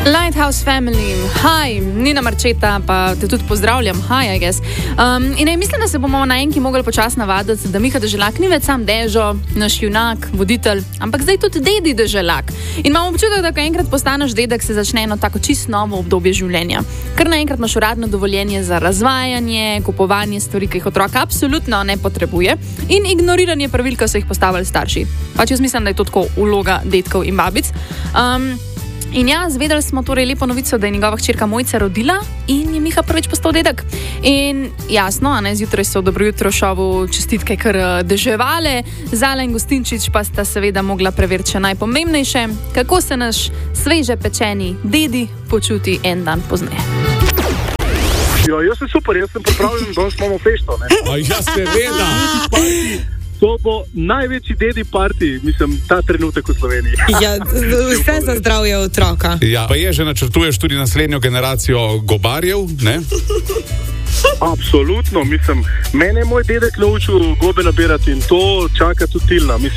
Lighthouse Family, hi, Nina Marčeta, pa te tudi pozdravljam, hi, I guess. Mislim, da se bomo na enki mogli počasi navaditi, da Miha Deželak ni več sam Dežo, naš junak, voditelj, ampak zdaj tudi dedi Deželak. In imamo občutek, da ko enkrat postaneš dedek, se začne eno tako čisto novo obdobje življenja. Ker naenkrat imaš uradno dovoljenje za razvajanje, kupovanje stvari, ki jih otrok absolutno ne potrebuje, in ignoriranje pravil, ki so jih postavili starši. Pač jaz mislim, da je to tako vloga dedkov in babic. In ja, zvedeli smo torej lepo novico, da je njegova hčerka Mojca rodila in je Miha prvič postal dedek. In jasno, zjutraj so v Dobro jutro šovu čestitke kar deževale, Zala in Gostinčič pa sta seveda mogla preveriti še najpomembnejše, kako se naš sveže pečeni dedi počuti en dan pozneje. Ja, jaz sem super, jaz sem pripravljen, danes imamo fešto, ne? Ja, seveda. To bo največji dedi party, mislim, ta trenutek v Sloveniji. Ja, vse za zdravje otroka. Ja, pa je že načrtuješ tudi naslednjo generacijo gobarjev, ne? Absolutno, mislim, mene je moj dedek naučil gobe nabirati in to čaka tudi Tilna, mislim.